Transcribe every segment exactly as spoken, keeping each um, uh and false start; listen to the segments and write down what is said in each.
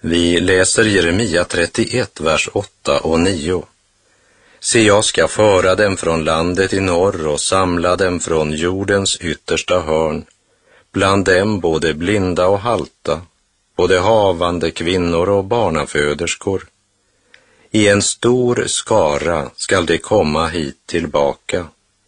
Vi läser Jeremia trettioett, vers åtta och nio. Se, jag ska föra dem från landet i norr och samla dem från jordens yttersta hörn, bland dem både blinda och halta, både havande kvinnor och barnaföderskor. I en stor skara skall de komma hit tillbaka.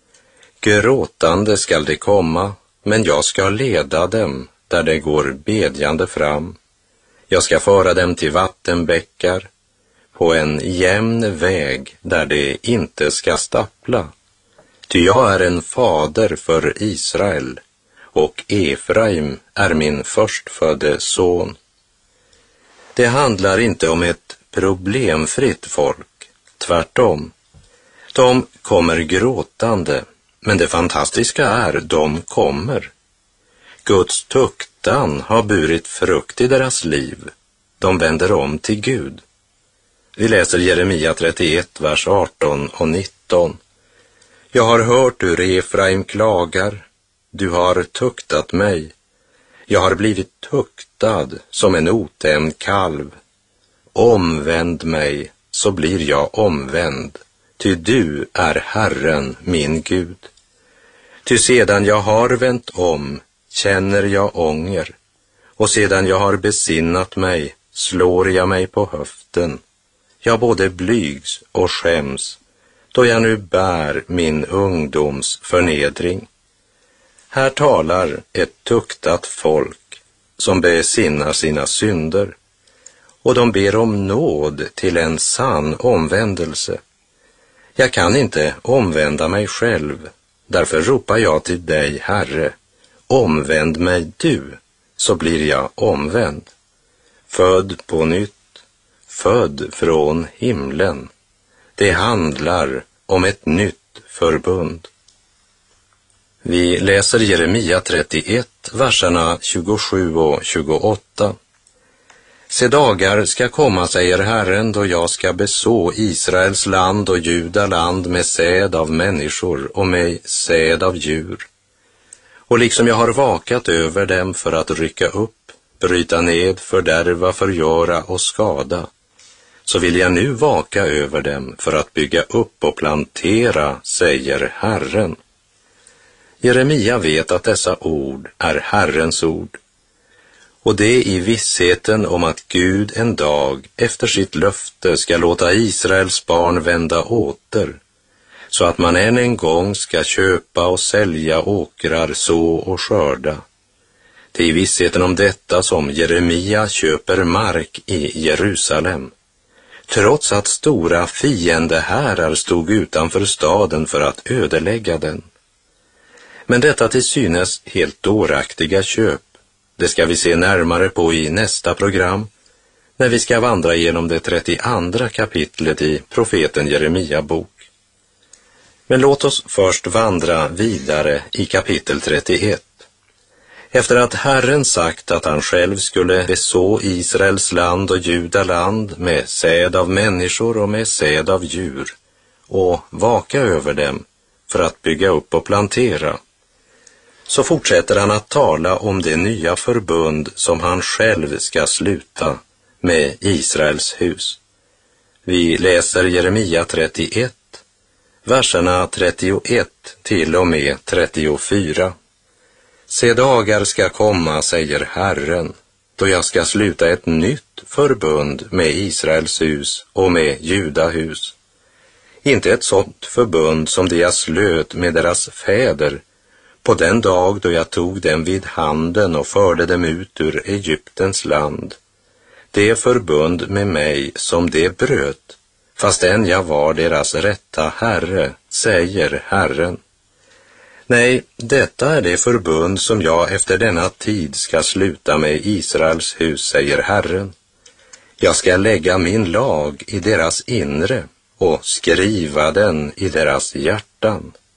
Gråtande skall de komma, men jag ska leda dem där de går bedjande fram. Jag ska föra dem till vattenbäckar, på en jämn väg där de inte ska stappla. Ty jag är en fader för Israel, och Efraim är min förstfödde son. Det handlar inte om ett problemfritt folk, tvärtom. De kommer gråtande, men det fantastiska är, de kommer. Guds tuktan har burit frukt i deras liv. De vänder om till Gud. Vi läser Jeremia trettioett, vers arton och nitton. Jag har hört hur Efraim klagar. Du har tuktat mig. Jag har blivit tuktad som en otämjd kalv. Omvänd mig, så blir jag omvänd. Ty du är Herren, min Gud. Ty sedan jag har vänt om, känner jag ånger. Och sedan jag har besinnat mig, slår jag mig på höften. Jag både blygs och skäms, då jag nu bär min ungdoms förnedring. Här talar ett tuktat folk som besinnar sina synder, och de ber om nåd till en sann omvändelse. Jag kan inte omvända mig själv, därför ropar jag till dig, Herre, omvänd mig du, så blir jag omvänd. Född på nytt, född från himlen. Det handlar om ett nytt förbund. Vi läser Jeremia trettioett, verserna tjugosju och tjugoåtta. Se, dagar ska komma, säger Herren, då jag ska beså Israels land och Judaland med säd av människor och med säd av djur. Och liksom jag har vakat över dem för att rycka upp, bryta ned, fördärva, förgöra och skada, så vill jag nu vaka över dem för att bygga upp och plantera, säger Herren. Jeremia vet att dessa ord är Herrens ord, och det i vissheten om att Gud en dag efter sitt löfte ska låta Israels barn vända åter, så att man än en gång ska köpa och sälja åkrar, så och skörda. Det är i vissheten om detta som Jeremia köper mark i Jerusalem, trots att stora fiendehärar stod utanför staden för att ödelägga den. Men detta till synes helt dåraktiga köp, det ska vi se närmare på i nästa program, när vi ska vandra genom det trettioandra kapitlet i profeten Jeremia bok. Men låt oss först vandra vidare i kapitel trettioett. Efter att Herren sagt att han själv skulle beså Israels land och Judaland med säd av människor och med säd av djur, och vaka över dem för att bygga upp och plantera, så fortsätter han att tala om det nya förbund som han själv ska sluta med Israels hus. Vi läser Jeremia trettioett, verserna trettioett till och med trettiofyra. Se, dagar ska komma, säger Herren, då jag ska sluta ett nytt förbund med Israels hus och med Judahus. Inte ett sådant förbund som det jag slöt med deras fäder på den dag då jag tog dem vid handen och förde dem ut ur Egyptens land. Det förbund med mig som de bröt, fastän jag var deras rätta herre, säger Herren. Nej, detta är det förbund som jag efter denna tid ska sluta med Israels hus, säger Herren. Jag ska lägga min lag i deras inre och skriva den i deras hjärtan.